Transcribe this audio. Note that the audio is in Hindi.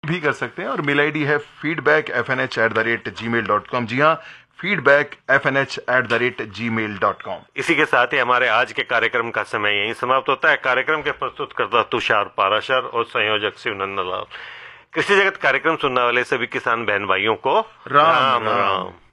भी कर सकते हैं। और मेल आईडी है feedbackfnh@gmail.com। जी हाँ, feedbackfnh@gmail.com। इसी के साथ ही हमारे आज के कार्यक्रम का समय यहीं समाप्त होता है। कार्यक्रम के प्रस्तुतकर्ता तुषार पाराशर और संयोजक शिवनंदन लाल। कृषि जगत कार्यक्रम सुनने वाले सभी किसान बहन भाइयों को राम राम।